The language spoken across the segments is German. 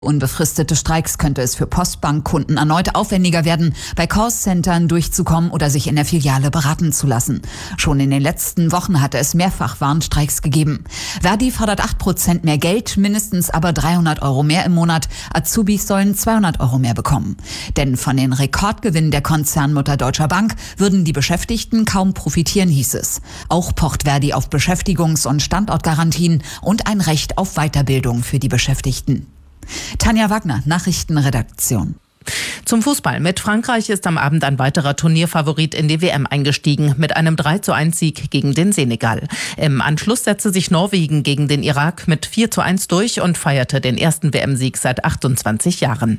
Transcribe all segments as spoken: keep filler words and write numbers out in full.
Unbefristete Streiks könnte es für Postbankkunden erneut aufwendiger werden, bei Callcentern durchzukommen oder sich in der Filiale beraten zu lassen. Schon in den letzten Wochen hatte es mehrfach Warnstreiks gegeben. Verdi fordert acht Prozent mehr Geld, mindestens aber dreihundert Euro mehr im Monat. Azubis sollen zweihundert Euro mehr bekommen. Denn von den Rekordgewinnen der Konzernmutter Deutscher Bank würden die Beschäftigten kaum profitieren, hieß es. Auch pocht Verdi auf Beschäftigungs- und Standortgarantien und ein Recht auf Weiterbildung für die Beschäftigten. Tanja Wagner, Nachrichtenredaktion. Zum Fußball. Mit Frankreich ist am Abend ein weiterer Turnierfavorit in die W M eingestiegen, mit einem drei zu eins Sieg gegen den Senegal. Im Anschluss setzte sich Norwegen gegen den Irak mit vier zu eins durch und feierte den ersten W M-Sieg seit achtundzwanzig Jahren.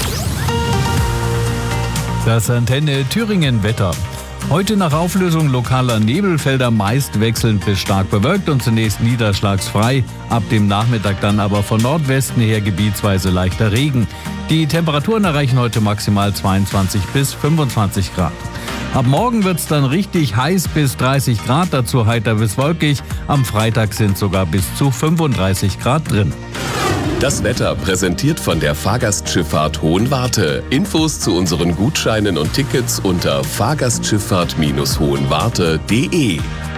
Das Antenne Thüringen Wetter. Heute nach Auflösung lokaler Nebelfelder meist wechselnd bis stark bewölkt und zunächst niederschlagsfrei. Ab dem Nachmittag dann aber von Nordwesten her gebietsweise leichter Regen. Die Temperaturen erreichen heute maximal zweiundzwanzig bis fünfundzwanzig Grad. Ab morgen wird es dann richtig heiß bis dreißig Grad, dazu heiter bis wolkig. Am Freitag sind sogar bis zu fünfunddreißig Grad drin. Das Wetter präsentiert von der Fahrgastschifffahrt Hohenwarte. Infos zu unseren Gutscheinen und Tickets unter fahrgastschifffahrt hohenwarte punkt de.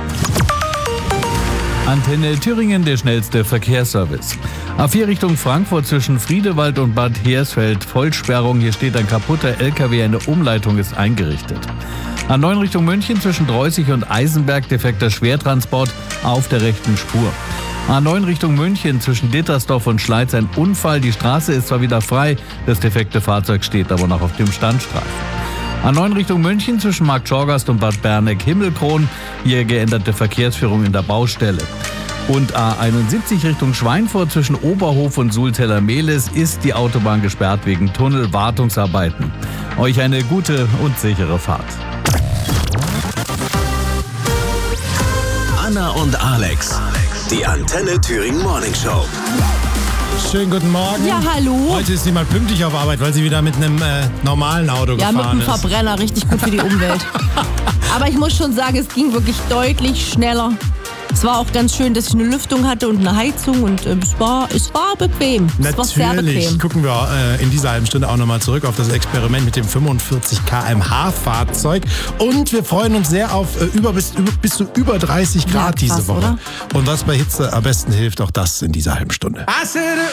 Antenne Thüringen, der schnellste Verkehrsservice. A vier Richtung Frankfurt zwischen Friedewald und Bad Hersfeld Vollsperrung. Hier steht ein kaputter L K W, eine Umleitung ist eingerichtet. A neun Richtung München zwischen Dreußig und Eisenberg defekter Schwertransport auf der rechten Spur. A neun Richtung München zwischen Dittersdorf und Schleiz ein Unfall. Die Straße ist zwar wieder frei, das defekte Fahrzeug steht aber noch auf dem Standstreifen. A neun Richtung München zwischen Markt Schorgast und Bad Berneck-Himmelkron. Hier geänderte Verkehrsführung in der Baustelle. Und A einundsiebzig Richtung Schweinfurt zwischen Oberhof und Sulzeller-Mehlis ist die Autobahn gesperrt wegen Tunnelwartungsarbeiten. Euch eine gute und sichere Fahrt. Anna und Alex. Die Antenne Thüringen Morning Show. Schönen guten Morgen. Ja, hallo. Heute ist sie mal pünktlich auf Arbeit, weil sie wieder mit einem äh, normalen Auto ja, gefahren ist. Ja, mit einem Verbrenner, richtig gut für die Umwelt. Aber ich muss schon sagen, es ging wirklich deutlich schneller. Es war auch ganz schön, dass ich eine Lüftung hatte und eine Heizung und äh, es war es war bequem. Es Natürlich war sehr bequem. gucken wir äh, in dieser halben Stunde auch nochmal zurück auf das Experiment mit dem fünfundvierzig Kilometer pro Stunde Fahrzeug. Und wir freuen uns sehr auf äh, über, bis, über, bis zu über dreißig Grad ja, krass, diese Woche. Oder? Und was bei Hitze am besten hilft, auch das in dieser halben Stunde. I said